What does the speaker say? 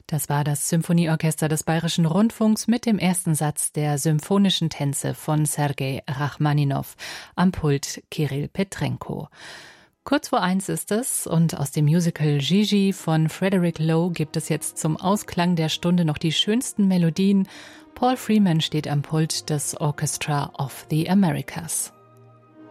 Das war das Symphonieorchester des Bayerischen Rundfunks mit dem ersten Satz der Symphonischen Tänze von Sergei Rachmaninow, am Pult Kirill Petrenko. Kurz vor 1 ist es und aus dem Musical Gigi von Frederick Lowe gibt es jetzt zum Ausklang der Stunde noch die schönsten Melodien. Paul Freeman steht am Pult des Orchestra of the Americas.